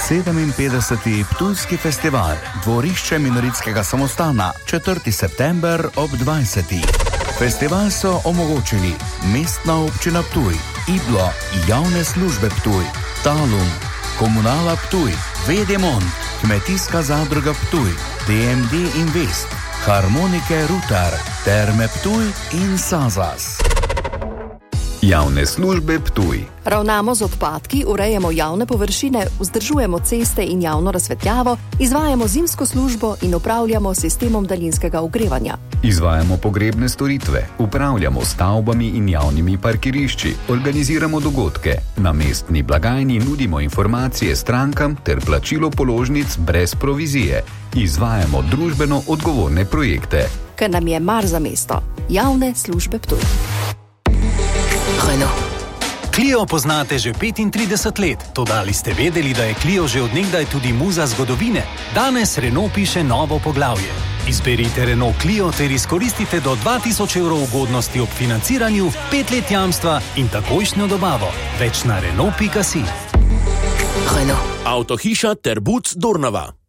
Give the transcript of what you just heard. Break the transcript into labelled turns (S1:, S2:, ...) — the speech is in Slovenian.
S1: 57. Ptujski festival, dvorišče Minoritskega samostana, 4. september ob 20. Festival so omogočili Mestna občina Ptuj, Iblo, Javne službe Ptuj, Talum, Komunala Ptuj, Vedemont, Kmetijska zadruga Ptuj, TMD Invest, Harmonike Rutar, Terme Ptuj in Sazas.
S2: Javne službe Ptuj.
S3: Ravnamo z odpadki, urejamo javne površine, vzdržujemo ceste in javno razsvetljavo, izvajamo zimsko službo in upravljamo sistemom daljinskega ogrevanja.
S2: Izvajamo pogrebne storitve, upravljamo stavbami in javnimi parkirišči, organiziramo dogodke, na mestni blagajni nudimo informacije strankam ter plačilo položnic brez provizije. Izvajamo družbeno odgovorne projekte.
S3: Ker nam je mar za mesto. Javne službe Ptuj.
S4: Clio poznate že 35 let, toda ali ste vedeli, da je Clio že od nekdaj tudi muza zgodovine? Danes Renault piše novo poglavje. Izberite Renault Clio ter izkoristite do 2000 evrov ugodnosti ob financiranju, 5 let jamstva in takojšnjo dobavo. Več na Renault.si.
S5: Avtohiša Terbuc Dornava.